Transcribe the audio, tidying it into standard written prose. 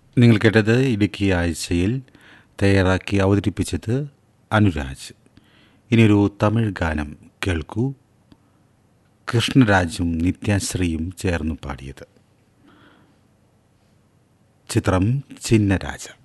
നിങ്ങൾ കേട്ടത് ഇടുക്കി ആഴ്ചയിൽ തയ്യാറാക്കി അവതരിപ്പിച്ചത് അനുരാജ്. ഇനിയൊരു തമിഴ് ഗാനം കേൾക്കൂ. കൃഷ്ണരാജും നിത്യാശ്രീയും ചേർന്ന് പാടിയത്. ചിത്രം ചിന്നരാജ.